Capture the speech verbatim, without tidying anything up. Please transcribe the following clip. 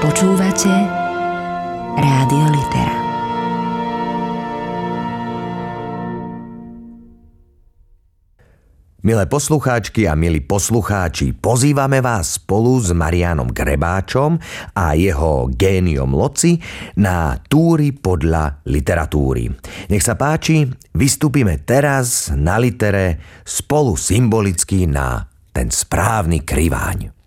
Počúvate Rádio Litera. Milé poslucháčky a milí poslucháči, pozývame vás spolu s Marianom Grebáčom a jeho géniom Loci na túry podľa literatúry. Nech sa páči, vystúpime teraz na litere spolu symbolicky na ten správny kriváň.